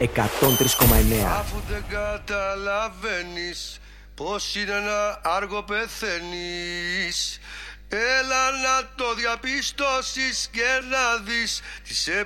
103,9. Αφού δεν καταλαβαίνεις πως είναι ένα άργο πεθαίνεις, έλα να το διαπιστώσεις και να δεις τις